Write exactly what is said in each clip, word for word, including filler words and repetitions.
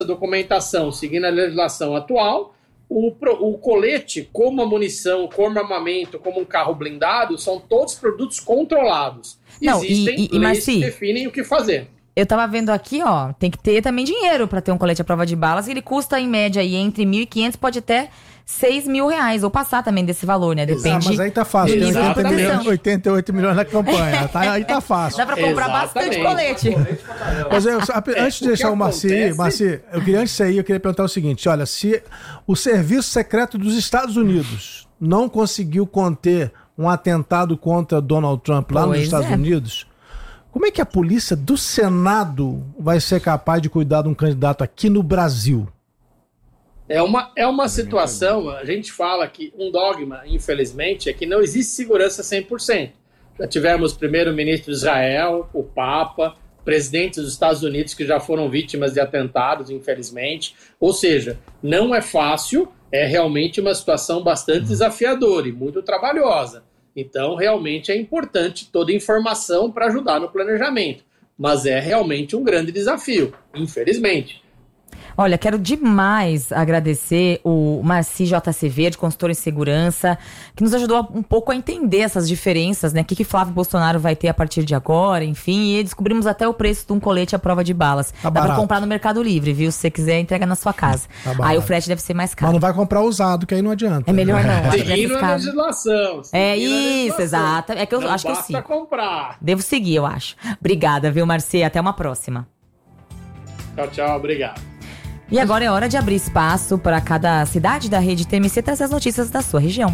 documentação, seguindo a legislação atual, o, o colete, como a munição, como armamento, como um carro blindado, são todos produtos controlados. Não, Existem e, e, leis Marci, que definem o que fazer. Eu tava vendo aqui, ó, tem que ter também dinheiro pra ter um colete à prova de balas. Ele custa, em média, aí, entre mil e quinhentos, pode até seis mil reais, ou passar também desse valor, né? Depende. Ah, mas aí tá fácil, tem oitenta milhões, oitenta e oito milhões na campanha, tá, aí tá fácil. Dá pra comprar Exatamente. bastante colete. Mas eu, antes de deixar o Marci, acontece... Marci, eu queria, antes de sair, eu queria perguntar o seguinte, olha, se o Serviço Secreto dos Estados Unidos não conseguiu conter um atentado contra Donald Trump lá Pois nos Estados é. Unidos, como é que a polícia do Senado vai ser capaz de cuidar de um candidato aqui no Brasil? É uma, é uma situação, a gente fala que um dogma, infelizmente, é que não existe segurança cem por cento. Já tivemos o primeiro-ministro de Israel, o Papa, presidentes dos Estados Unidos que já foram vítimas de atentados, infelizmente. Ou seja, não é fácil, é realmente uma situação bastante desafiadora e muito trabalhosa. Então, realmente é importante toda a informação para ajudar no planejamento. Mas é realmente um grande desafio, infelizmente. Olha, quero demais agradecer o Marci J C Verde, consultor em segurança, que nos ajudou um pouco a entender essas diferenças, né? O que, que Flávio Bolsonaro vai ter a partir de agora, enfim. E descobrimos até o preço de um colete à prova de balas. Tá Dá pra barato. comprar no Mercado Livre, viu? Se você quiser, entrega na sua casa. Tá Aí barato. o frete deve ser mais Mas caro. não vai comprar usado, que aí não adianta. É melhor não. acho que é Seguindo a arriscado. legislação. É seguindo a isso, legislação. exato. É que eu não acho que eu basta sigo. comprar. Devo seguir, eu acho. Obrigada, viu, Marci? Até uma próxima. Tchau, tchau, obrigado. E agora é hora de abrir espaço para cada cidade da rede T M C trazer as notícias da sua região.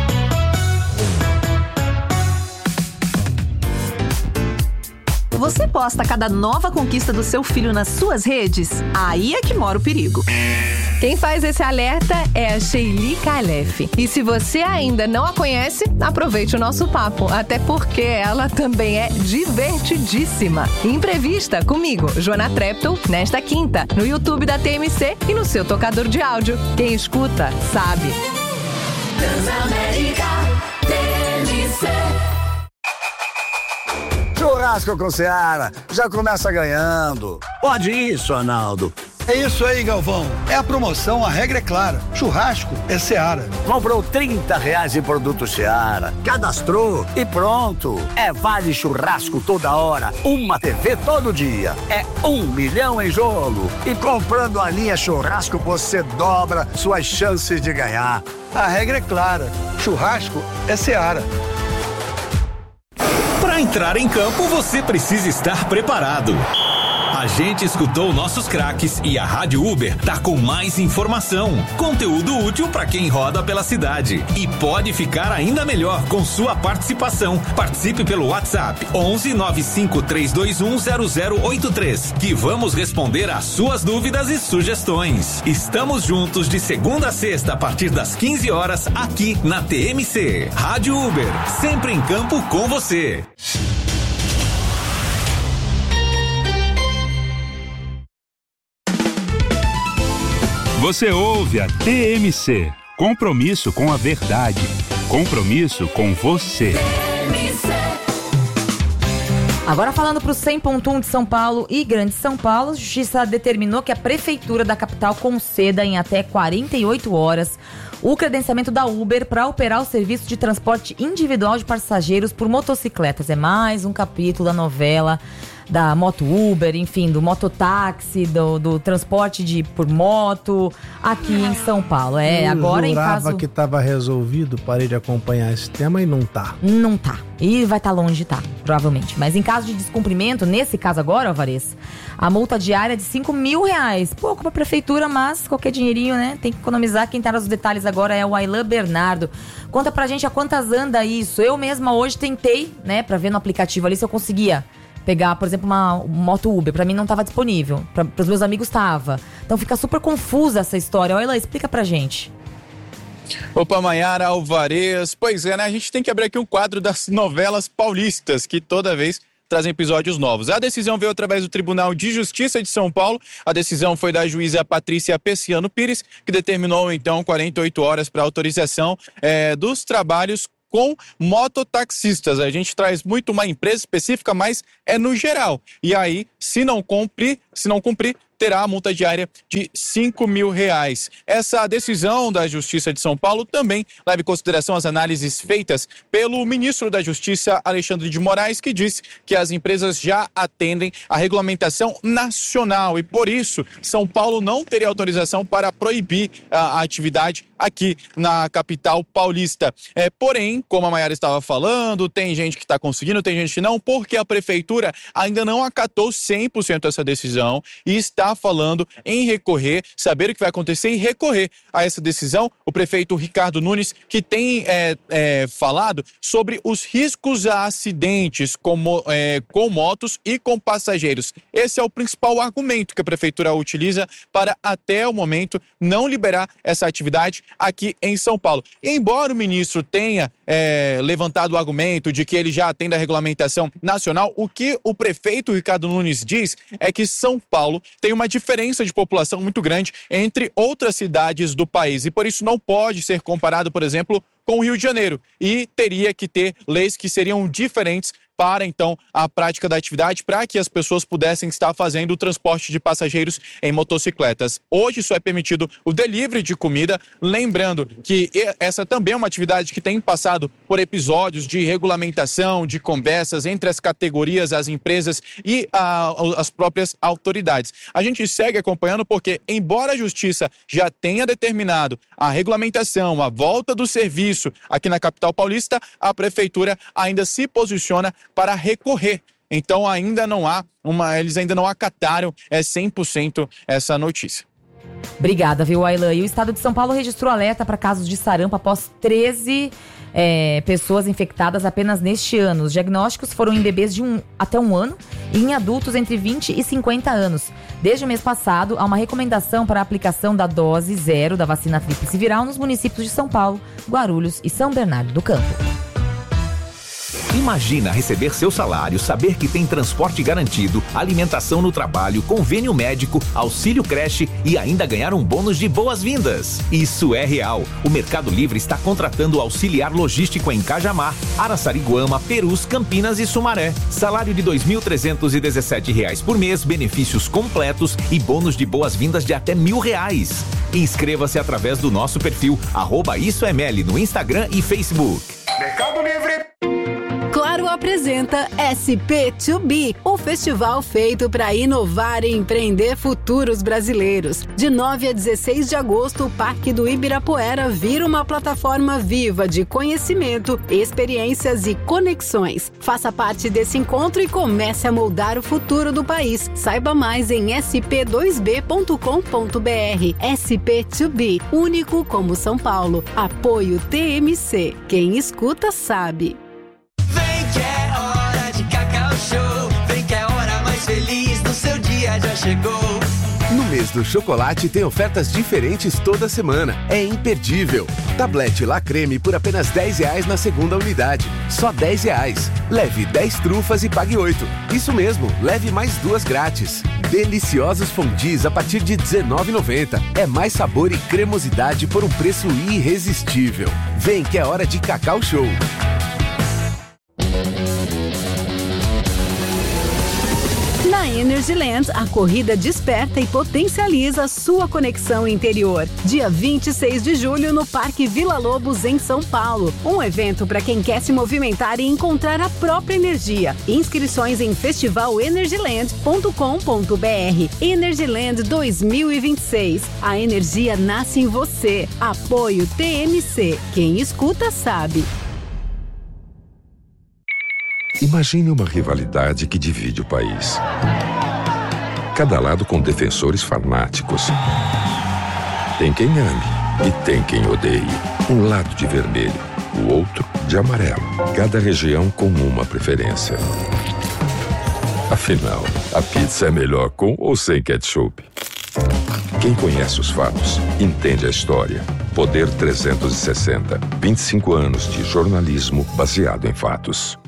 Você posta cada nova conquista do seu filho nas suas redes? Aí é que mora o perigo. Quem faz esse alerta é a Sheili Calef. E se você ainda não a conhece, aproveite o nosso papo, até porque ela também é divertidíssima. Imprevista comigo, Joana Treptow, nesta quinta, no YouTube da T M C e no seu tocador de áudio. Quem escuta, sabe. Transamérica T M C. Churrasco com Seara, já começa ganhando. Pode isso, Arnaldo. É isso aí, Galvão. É a promoção, a regra é clara. Churrasco é Seara. Comprou trinta reais em produto Seara, cadastrou e pronto. É vale churrasco toda hora, uma T V todo dia. É um milhão em jogo. E comprando a linha churrasco, você dobra suas chances de ganhar. A regra é clara. Churrasco é Seara. Para entrar em campo, você precisa estar preparado. A gente escutou nossos craques e a Rádio Uber tá com mais informação, conteúdo útil para quem roda pela cidade. E pode ficar ainda melhor com sua participação. Participe pelo WhatsApp onze nove cinco três dois um zero zero oito três, que vamos responder às suas dúvidas e sugestões. Estamos juntos de segunda a sexta a partir das quinze horas aqui na T M C. Rádio Uber, sempre em campo com você. Você ouve a T M C. Compromisso com a verdade. Compromisso com você. Agora falando para o cem ponto um de São Paulo e Grande São Paulo, a Justiça determinou que a Prefeitura da capital conceda em até quarenta e oito horas o credenciamento da Uber para operar o serviço de transporte individual de passageiros por motocicletas. É mais um capítulo da novela da moto Uber, enfim, do mototáxi, do, do transporte de, por moto aqui em São Paulo. É, Eu agora em jurava caso... que estava resolvido, parei de acompanhar esse tema e não tá. Não tá. E vai estar tá longe de tá, provavelmente. Mas em caso de descumprimento, nesse caso agora, Alvarez, a multa diária é de cinco mil reais. Pouco pra prefeitura, mas qualquer dinheirinho, né? Tem que economizar. Quem tá nos detalhes agora é o Ailan Bernardo. Conta pra gente a quantas anda isso. Eu mesma hoje tentei, né, pra ver no aplicativo ali se eu conseguia pegar, por exemplo, uma moto Uber. Pra mim não tava disponível. Pra, pros meus amigos tava. Então fica super confusa essa história. Ailan, explica pra gente. Opa, Maiara, Alvarez. Pois é, né? A gente tem que abrir aqui um quadro das novelas paulistas, que toda vez trazem episódios novos. A decisão veio através do Tribunal de Justiça de São Paulo. A decisão foi da juíza Patrícia Pessiano Pires, que determinou, então, quarenta e oito horas para autorização é, dos trabalhos com mototaxistas. A gente traz muito uma empresa específica, mas é no geral. E aí, se não cumprir, se não cumprir, terá a multa diária de cinco mil reais. Essa decisão da Justiça de São Paulo também leva em consideração as análises feitas pelo ministro da Justiça, Alexandre de Moraes, que disse que as empresas já atendem à regulamentação nacional e, por isso, São Paulo não teria autorização para proibir a, a atividade aqui na capital paulista. É, porém, como a Maiara estava falando, tem gente que está conseguindo, tem gente que não, porque a prefeitura ainda não acatou cem por cento essa decisão e está falando em recorrer, saber o que vai acontecer e recorrer a essa decisão. O prefeito Ricardo Nunes, que tem é, é, falado sobre os riscos a acidentes com, é, com motos e com passageiros. Esse é o principal argumento que a prefeitura utiliza para, até o momento, não liberar essa atividade aqui em São Paulo. Embora o ministro tenha é, levantado o argumento de que ele já atende a regulamentação nacional, o que o prefeito Ricardo Nunes diz é que São Paulo tem uma diferença de população muito grande entre outras cidades do país e por isso não pode ser comparado, por exemplo, com o Rio de Janeiro e teria que ter leis que seriam diferentes para, então, a prática da atividade, para que as pessoas pudessem estar fazendo o transporte de passageiros em motocicletas. Hoje só é permitido o delivery de comida, lembrando que essa também é uma atividade que tem passado por episódios de regulamentação, de conversas entre as categorias, as empresas e a, as próprias autoridades. A gente segue acompanhando porque, embora a Justiça já tenha determinado a regulamentação, a volta do serviço aqui na capital paulista, a Prefeitura ainda se posiciona para recorrer. Então ainda não há uma, eles ainda não acataram é, cem por cento essa notícia. Obrigada, viu, Aylan? E o estado de São Paulo registrou alerta para casos de sarampo após treze é, pessoas infectadas apenas neste ano. Os diagnósticos foram em bebês de um até um ano e em adultos entre vinte e cinquenta anos. Desde o mês passado, há uma recomendação para a aplicação da dose zero da vacina tríplice viral nos municípios de São Paulo, Guarulhos e São Bernardo do Campo. Imagina receber seu salário, saber que tem transporte garantido, alimentação no trabalho, convênio médico, auxílio creche e ainda ganhar um bônus de boas-vindas. Isso é real. O Mercado Livre está contratando auxiliar logístico em Cajamar, Araçariguama, Perus, Campinas e Sumaré. Salário de dois mil trezentos e dezessete reais por mês, benefícios completos e bônus de boas-vindas de até mil reais. Inscreva-se através do nosso perfil arroba Isso é Meli no Instagram e Facebook. Mercado Livre. Claro apresenta S P dois B, o festival feito para inovar e empreender futuros brasileiros. De nove a dezesseis de agosto, o Parque do Ibirapuera vira uma plataforma viva de conhecimento, experiências e conexões. Faça parte desse encontro e comece a moldar o futuro do país. Saiba mais em s p dois b ponto com ponto b r. S P dois B, único como São Paulo. Apoio T M C. Quem escuta sabe. Que é hora de Cacau Show. Vem que é a hora mais feliz do seu dia já chegou. No mês do chocolate tem ofertas diferentes toda semana. É imperdível. Tablete La Creme por apenas dez reais na segunda unidade. Só dez reais. Leve dez trufas e pague oito. Isso mesmo, leve mais duas grátis. Deliciosos fondis a partir de dezenove reais e noventa centavos. É mais sabor e cremosidade por um preço irresistível. Vem que é hora de Cacau Show. Na Energyland, a corrida desperta e potencializa sua conexão interior. Dia vinte e seis de julho no Parque Vila Lobos, em São Paulo. Um evento para quem quer se movimentar e encontrar a própria energia. Inscrições em festival energyland ponto com ponto b r. Energyland dois mil e vinte e seis. A energia nasce em você. Apoio T M C. Quem escuta sabe. Imagine uma rivalidade que divide o país. Cada lado com defensores fanáticos. Tem quem ame e tem quem odeie. Um lado de vermelho, o outro de amarelo. Cada região com uma preferência. Afinal, a pizza é melhor com ou sem ketchup? Quem conhece os fatos, entende a história. Poder trezentos e sessenta. vinte e cinco anos de jornalismo baseado em fatos.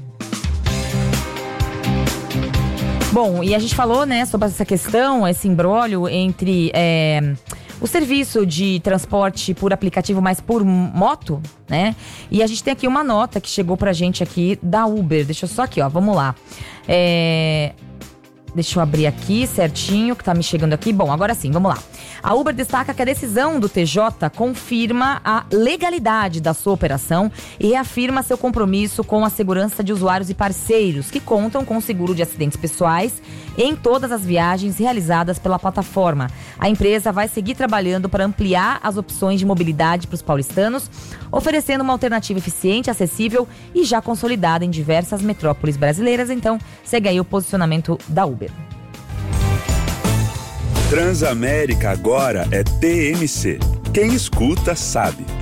Bom, e a gente falou, né, sobre essa questão, esse imbróglio entre é, o serviço de transporte por aplicativo, mas por moto, né? E a gente tem aqui uma nota que chegou pra gente aqui da Uber. Deixa eu só aqui, ó, vamos lá. É... Deixa eu abrir aqui certinho, que tá me chegando aqui. Bom, agora sim, vamos lá. A Uber destaca que a decisão do T J confirma a legalidade da sua operação e reafirma seu compromisso com a segurança de usuários e parceiros que contam com seguro de acidentes pessoais em todas as viagens realizadas pela plataforma. A empresa vai seguir trabalhando para ampliar as opções de mobilidade para os paulistanos, oferecendo uma alternativa eficiente, acessível e já consolidada em diversas metrópoles brasileiras. Então, segue aí o posicionamento da Uber. Transamérica agora é T M C. Quem escuta sabe.